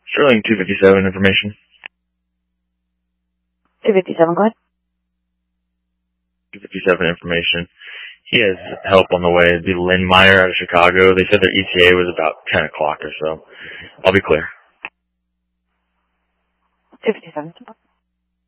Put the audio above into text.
Sterling 257 information. 257, go ahead. 257 information. He has help on the way. It'd be Lynn Meyer out of Chicago. They said their ETA was about 10 o'clock or so. I'll be clear. 257.